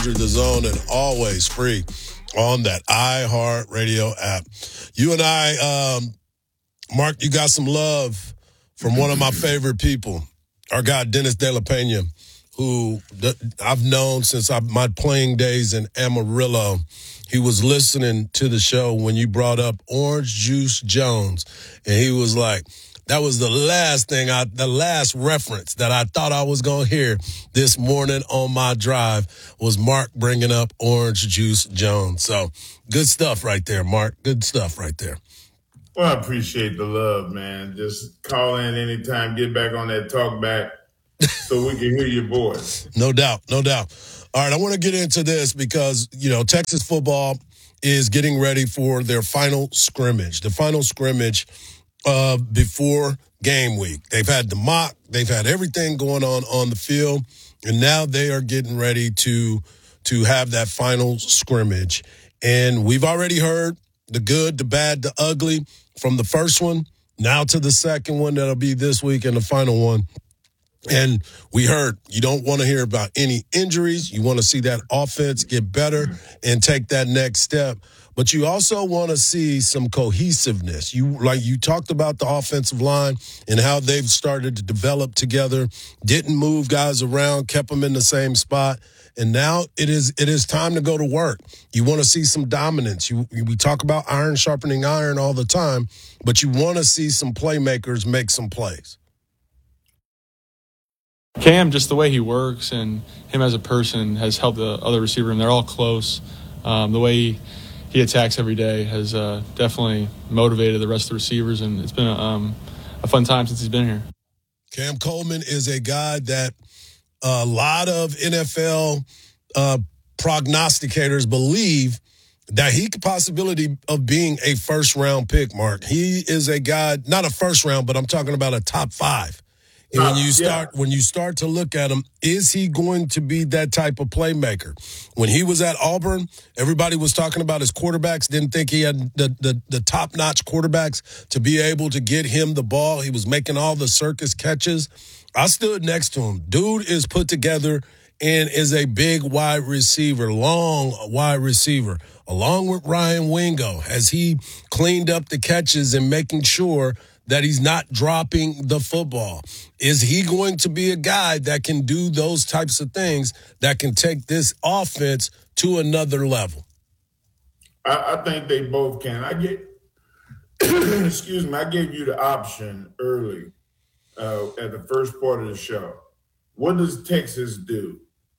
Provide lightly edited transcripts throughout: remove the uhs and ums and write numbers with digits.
100 The Zone, and always free on that iHeartRadio app. You and I, Mark, you got some love from one of my favorite people, our guy Dennis De La Pena, who I've known since my playing days in Amarillo. He was listening to the show when you brought up Orange Juice Jones, and he was like, that was the last reference that I thought I was going to hear this morning on my drive was Mark bringing up Orange Juice Jones. So good stuff right there, Mark. Good stuff right there. Well, I appreciate the love, man. Just call in anytime, get back on that talk back so we can hear your voice. No doubt, no doubt. All right, I want to get into this because, Texas football is getting ready for their final scrimmage. The final scrimmage before game week. They've had the mock. They've had everything going on the field. And now they are getting ready to have that final scrimmage. And we've already heard the good, the bad, the ugly from the first one. Now to the second one that'll be this week and the final one. And we heard you don't want to hear about any injuries. You want to see that offense get better and take that next step. But you also want to see some cohesiveness. You talked about the offensive line and how they've started to develop together, didn't move guys around, kept them in the same spot. And now it is time to go to work. You want to see some dominance. We talk about iron sharpening iron all the time, but you want to see some playmakers make some plays. Cam, just the way he works and him as a person has helped the other receiver, and they're all close. The way he attacks every day has definitely motivated the rest of the receivers, and it's been a fun time since he's been here. Cam Coleman is a guy that a lot of NFL prognosticators believe that he could possibility of being a first-round pick, Mark. He is a guy, not a first round, but I'm talking about a top 5. And when you start to look at him, is he going to be that type of playmaker? When he was at Auburn, everybody was talking about his quarterbacks, didn't think he had the top-notch quarterbacks to be able to get him the ball. He was making all the circus catches. I stood next to him. Dude is put together and is a big wide receiver, long wide receiver, along with Ryan Wingo, as he cleaned up the catches and making sure that he's not dropping the football. Is he going to be a guy that can do those types of things that can take this offense to another level? I think they both can. I gave you the option early at the first part of the show. What does Texas do?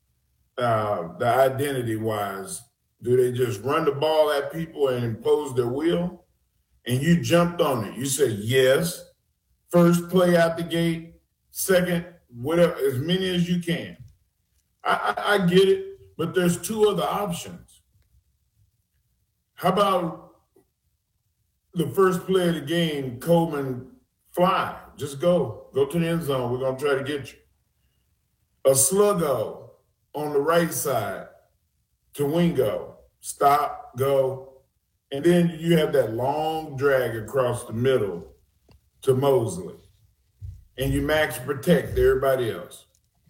The identity-wise, do they just run the ball at people and impose their will? And you jumped on it. You said yes. First play out the gate. Second, whatever, as many as you can. I get it, but there's 2 other options. How about the first play of the game, Coleman fly? Just go. Go to the end zone. We're going to try to get you. A sluggo on the right side to Wingo. Stop, go. And then you have that long drag across the middle to Mosley. And you max protect everybody else.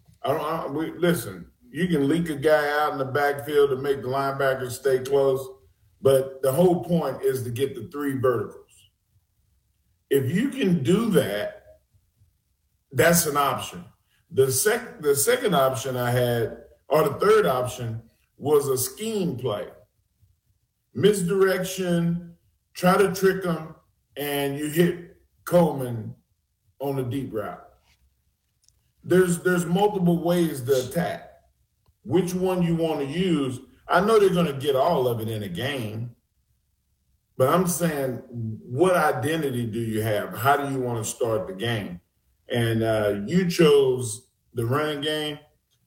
Listen, you can leak a guy out in the backfield to make the linebackers stay close, but the whole point is to get the 3 verticals. If you can do that, that's an option. The second option I had, or the third option, was a scheme play. Misdirection, try to trick them, and you hit Coleman on the deep route. There's multiple ways to attack. Which one you want to use? I know they're going to get all of it in a game, but I'm saying, what identity do you have? How do you want to start the game? And you chose the running game.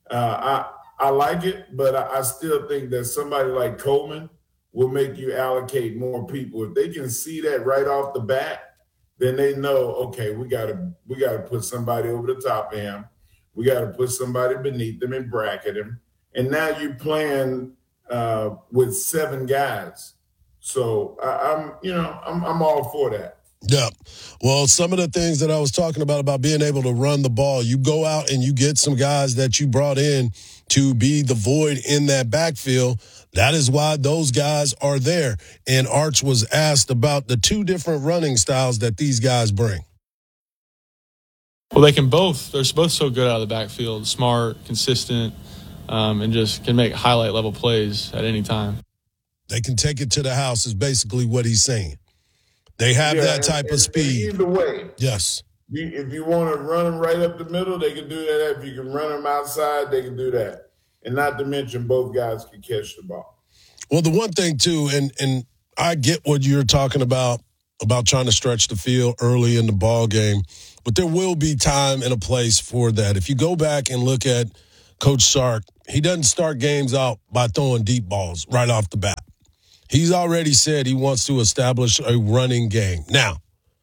I like it, but I still think that somebody like Coleman will make you allocate more people. If they can see that right off the bat, then they know, okay, we gotta put somebody over the top of him. We gotta put somebody beneath him and bracket him. And now you're playing with 7 guys. So I'm all for that. Yeah. Well, some of the things that I was talking about being able to run the ball, you go out and you get some guys that you brought in to be the void in that backfield. That is why those guys are there. And Arch was asked about the two different running styles that these guys bring. Well, they're both so good out of the backfield, smart, consistent, and just can make highlight-level plays at any time. They can take it to the house is basically what he's saying. They have that type of speed. Either way. Yes. If you want to run them right up the middle, they can do that. If you can run them outside, they can do that. And not to mention both guys can catch the ball. Well, the one thing, too, and I get what you're talking about trying to stretch the field early in the ball game, but there will be time and a place for that. If you go back and look at Coach Sark, he doesn't start games out by throwing deep balls right off the bat. He's already said he wants to establish a running game. Now,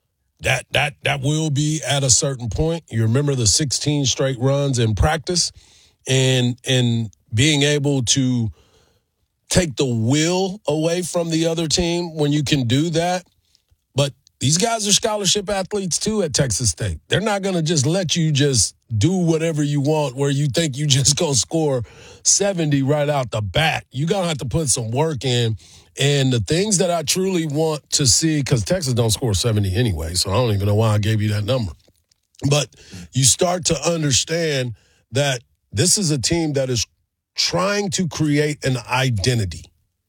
that will be at a certain point. You remember the 16 straight runs in practice and being able to take the will away from the other team when you can do that. But these guys are scholarship athletes, too, at Texas State. They're not going to just let you just do whatever you want where you think you just going to score 70 right out the bat. You're going to have to put some work in. And the things that I truly want to see, because Texas don't score 70 anyway, so I don't even know why I gave you that number. But you start to understand that this is a team that is trying to create an identity.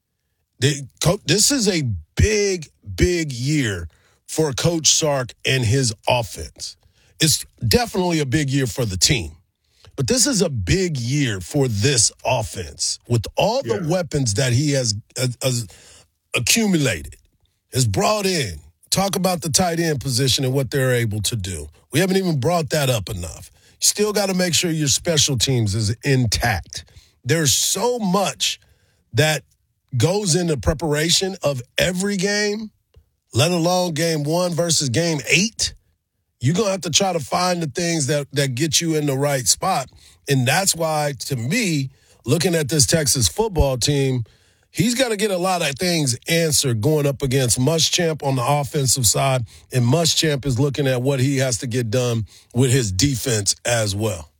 This is a big, big year for Coach Sark and his offense. It's definitely a big year for the team. But this is a big year for this offense with all the weapons that he has accumulated, has brought in. Talk about the tight end position and what they're able to do. We haven't even brought that up enough. You still got to make sure your special teams is intact. There's so much that goes into preparation of every game, let alone game 1 versus game 8. You're going to have to try to find the things that get you in the right spot. And that's why, to me, looking at this Texas football team, he's got to get a lot of things answered going up against Muschamp on the offensive side. And Muschamp is looking at what he has to get done with his defense as well.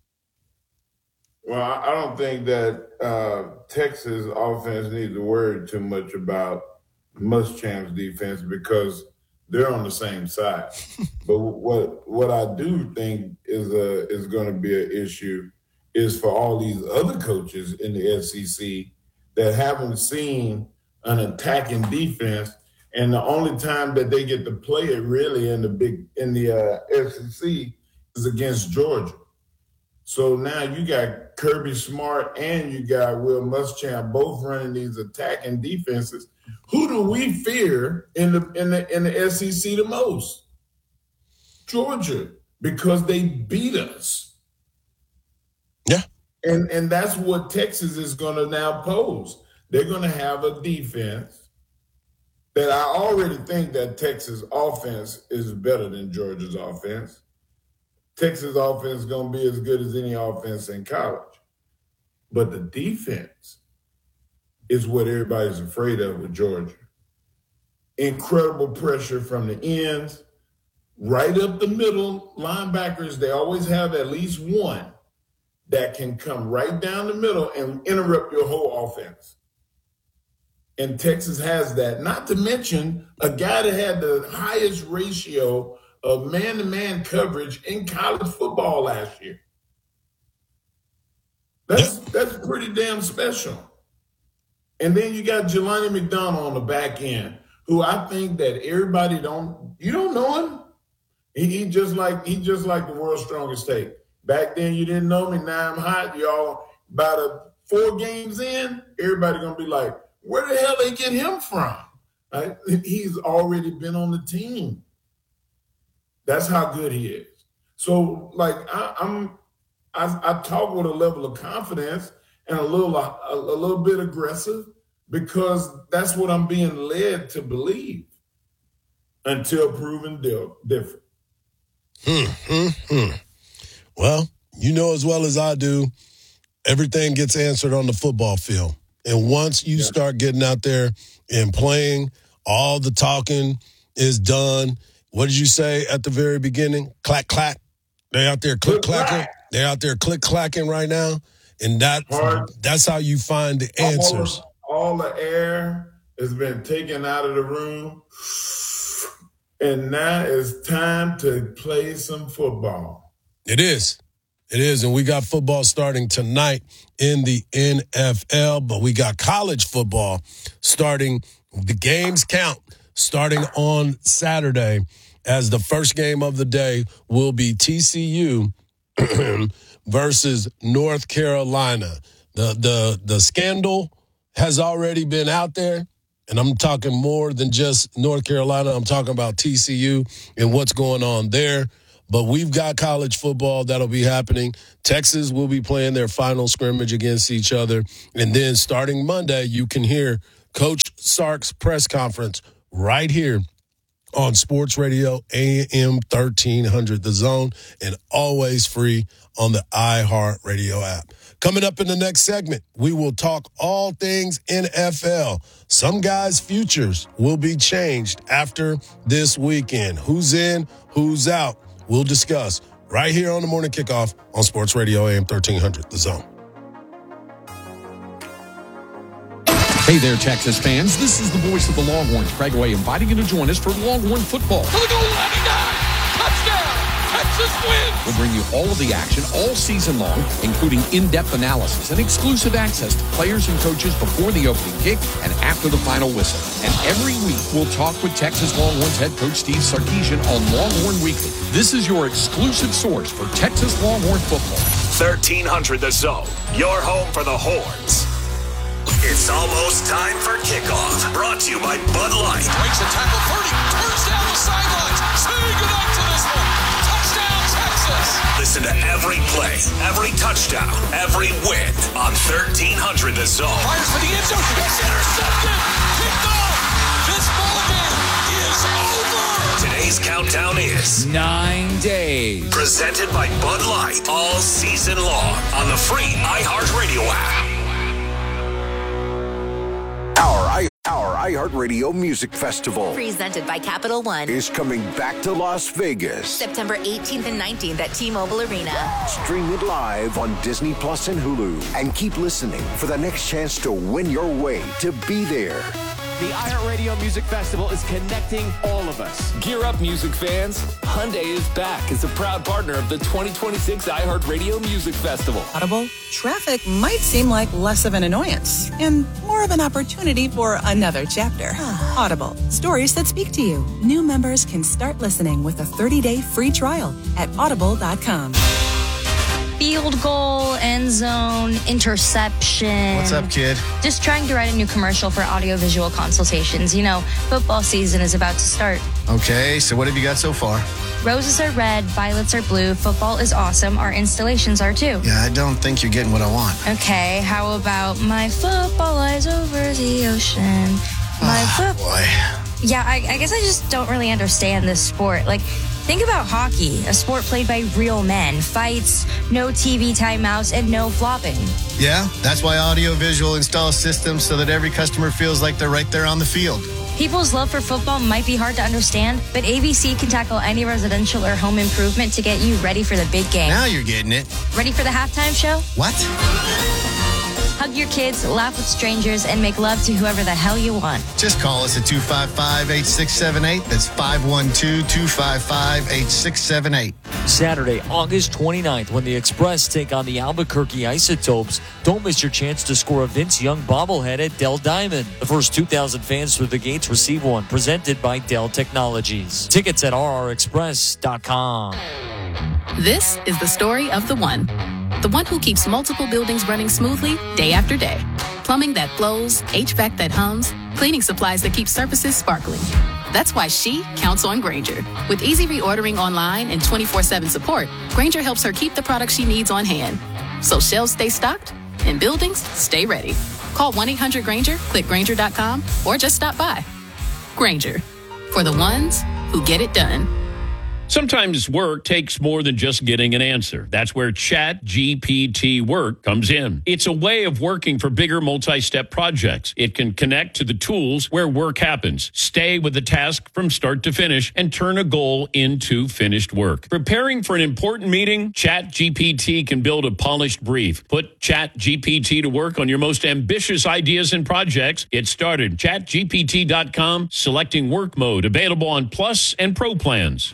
Well, I don't think that Texas offense needs to worry too much about Muschamp's defense because they're on the same side. But what I do think is going to be an issue is for all these other coaches in the SEC that haven't seen an attacking defense, and the only time that they get to play it really in the SEC is against Georgia. So now you got Kirby Smart and you got Will Muschamp both running these attacking defenses. Who do we fear in the SEC the most? Georgia, because they beat us. Yeah. And that's what Texas is going to now pose. They're going to have a defense that I already think that Texas offense is better than Georgia's offense. Texas offense is going to be as good as any offense in college. But the defense is what everybody's afraid of with Georgia. Incredible pressure from the ends, right up the middle, linebackers, they always have at least one that can come right down the middle and interrupt your whole offense. And Texas has that, not to mention a guy that had the highest ratio of man-to-man coverage in college football last year. That's pretty damn special. And then you got Jelani McDonald on the back end, who I think that everybody you don't know him. He just like the world's strongest tape. Back then you didn't know me, now I'm hot, y'all. About 4 games in, everybody gonna be like, where the hell they get him from? Right? He's already been on the team. That's how good he is. So, like, I talk with a level of confidence and a little bit aggressive because that's what I'm being led to believe until proven different. Well, you know as well as I do, everything gets answered on the football field. And once you start getting out there and playing, all the talking is done. What did you say at the very beginning? Clack, clack. They out there click-clacking. They're out there click-clacking right now. And that's how you find the answers. All the air has been taken out of the room. And now it's time to play some football. It is. It is. And we got football starting tonight in the NFL, but we got college football starting. The games count starting on Saturday, as the first game of the day will be TCU versus North Carolina. The scandal has already been out there, and I'm talking more than just North Carolina. I'm talking about TCU and what's going on there. But we've got college football that'll be happening. Texas will be playing their final scrimmage against each other. And then starting Monday, you can hear Coach Sark's press conference right here on Sports Radio AM 1300 The Zone, and always free on the iHeartRadio app. Coming up in the next segment, we will talk all things NFL. Some guys' futures will be changed after this weekend. Who's in, who's out, we'll discuss right here on the Morning Kickoff on Sports Radio AM 1300 The Zone. Hey there, Texas fans. This is the voice of the Longhorns, Craig Way, inviting you to join us for Longhorn football. To the goal line, he got it! Touchdown! Texas wins! We'll bring you all of the action all season long, including in-depth analysis and exclusive access to players and coaches before the opening kick and after the final whistle. And every week, we'll talk with Texas Longhorns head coach Steve Sarkisian on Longhorn Weekly. This is your exclusive source for Texas Longhorn football. 1300 The Zone, your home for the Horns. It's almost time for kickoff. Brought to you by Bud Light. Breaks a tackle, 30, turns down the sidelines. Say goodnight to this one. Touchdown, Texas. Listen to every play, every touchdown, every win on 1300 The Zone. Fires for the end zone. It's intercepted. Kicked off. This ball game is over. Today's countdown is 9 days. Presented by Bud Light all season long on the free iHeartRadio app. Our iHeartRadio Music Festival, presented by Capital One, is coming back to Las Vegas. September 18th and 19th at T-Mobile Arena. Stream it live on Disney Plus and Hulu. And keep listening for the next chance to win your way to be there. The iHeartRadio Music Festival is connecting all of us. Gear up, music fans. Hyundai is back as a proud partner of the 2026 iHeartRadio Music Festival. Audible, traffic might seem like less of an annoyance and more of an opportunity for another chapter. Audible, stories that speak to you. New members can start listening with a 30-day free trial at audible.com. Field goal, end zone, interception. What's up, kid? Just trying to write a new commercial for audiovisual consultations. You know, football season is about to start. Okay, so what have you got so far? Roses are red, violets are blue. Football is awesome. Our installations are too. Yeah, I don't think you're getting what I want. Okay, how about my football lies over the ocean? Boy. Yeah, I guess I just don't really understand this sport. Like, think about hockey, a sport played by real men. Fights, no TV timeouts, and no flopping. Yeah, that's why Audiovisual installs systems so that every customer feels like they're right there on the field. People's love for football might be hard to understand, but ABC can tackle any residential or home improvement to get you ready for the big game. Now you're getting it. Ready for the halftime show? What? Hug your kids, laugh with strangers, and make love to whoever the hell you want. Just call us at 255-8678. That's 512-255-8678. Saturday, August 29th, when the Express take on the Albuquerque Isotopes. Don't miss your chance to score a Vince Young bobblehead at Dell Diamond. The first 2,000 fans through the gates receive one, presented by Dell Technologies. Tickets at rrexpress.com. This is the story of the one who keeps multiple buildings running smoothly day after day. Plumbing that flows, HVAC that hums, cleaning supplies that keep surfaces sparkling. That's why she counts on Grainger. With easy reordering online and 24/7 support, Grainger helps her keep the products she needs on hand. So shelves stay stocked and buildings stay ready. Call 1-800-GRAINGER, click Grainger.com, or just stop by. Grainger, for the ones who get it done. Sometimes work takes more than just getting an answer. That's where ChatGPT Work comes in. It's a way of working for bigger multi-step projects. It can connect to the tools where work happens, stay with the task from start to finish, and turn a goal into finished work. Preparing for an important meeting, ChatGPT can build a polished brief. Put ChatGPT to work on your most ambitious ideas and projects. Get started. ChatGPT.com, selecting work mode, available on Plus and Pro plans.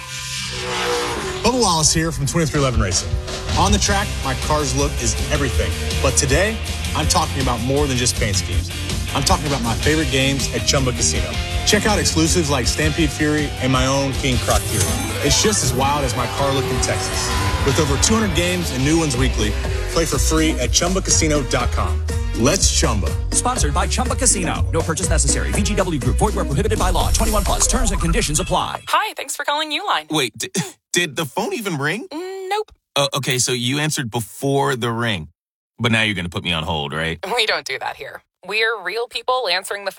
Bubba Wallace here from 2311 Racing. On the track, my car's look is everything. But today, I'm talking about more than just paint schemes. I'm talking about my favorite games at Chumba Casino. Check out exclusives like Stampede Fury and my own King Croc Fury. It's just as wild as my car look in Texas. With over 200 games and new ones weekly, play for free at ChumbaCasino.com. Let's Chumba. Sponsored by Chumba Casino. No purchase necessary. VGW Group. Void where prohibited by law. 21 plus. Terms and conditions apply. Hi, thanks for calling Uline. Wait, did the phone even ring? Nope. Okay, so you answered before the ring. But now you're going to put me on hold, right? We don't do that here. We're real people answering the phone.